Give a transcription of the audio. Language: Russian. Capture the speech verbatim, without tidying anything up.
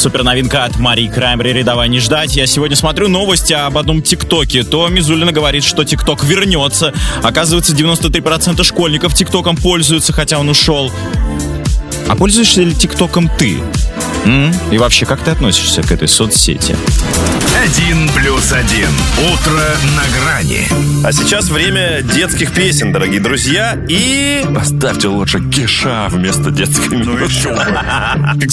суперновинка от Марии Краймбрери, давай не ждать. Я сегодня смотрю новости об одном ТикТоке. То Мизулина говорит, что ТикТок вернется. Оказывается, девяносто три процента школьников ТикТоком пользуются, хотя он ушел. А пользуешься ли ТикТоком ты? М? И вообще, как ты относишься к этой соцсети? Один плюс один. Утро на грани. А сейчас время детских песен, дорогие друзья. И... Поставьте лучше Кеша вместо детской мелодии. Как